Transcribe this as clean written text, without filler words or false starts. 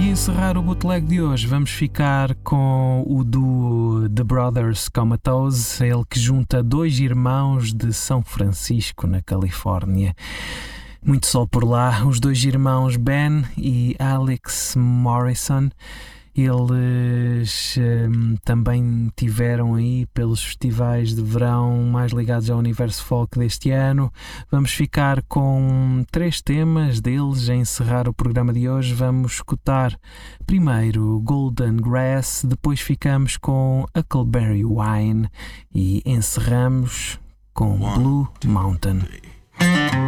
encerrar o bootleg de hoje, vamos ficar com o duo The Brothers Comatose, ele que junta dois irmãos de São Francisco, na Califórnia. Muito sol por lá, os dois irmãos Ben e Alex Morrison. Eles também tiveram aí pelos festivais de verão mais ligados ao universo folk deste ano. Vamos ficar com 3 temas deles a encerrar o programa de hoje. Vamos escutar primeiro Golden Grass, depois ficamos com Huckleberry Wine e encerramos com Blue Mountain.